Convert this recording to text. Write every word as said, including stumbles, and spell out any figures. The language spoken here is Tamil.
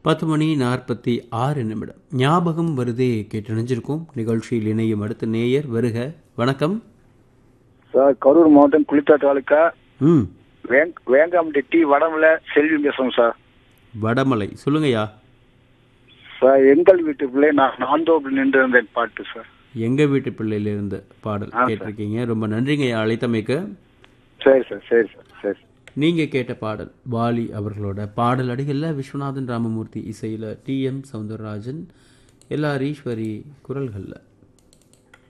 பத்து மணி நாற்பத்தி ஆறு நிமிடம். ஞாபகம் வருதே கேட்டணிஞ்சிருக்கும். நிகழ்ச்சியில் இணையும் அடுத்த நேயர் வருக. வணக்கம் சார். கரூர் மாவட்டம் குளித்தா தாலுக்கா ம் வேங்காம்பட்டி டி வடமலை செல்வி பேசுறோம் சார். வடமலை சொல்லுங்கய்யா. சார் எங்கள் வீட்டு பிள்ளை நான் நான்தோப்பில் நின்று இருந்தேன் பாட்டு சார். எங்க வீட்டு பிள்ளையில இருந்து பாடல் கேட்டிருக்கீங்க. ரொம்ப நன்றிங்கய்யா அழைத்தமைக்கு. சரி சார் சரி சார் சரி. நீங்க கேட்ட பாடல் வாலி அவர்களோட பாடல் அடிகள்ல விஸ்வநாதன் ராமமூர்த்தி இசையில D M Soundararajan L R Eswari குரல்கள்ல.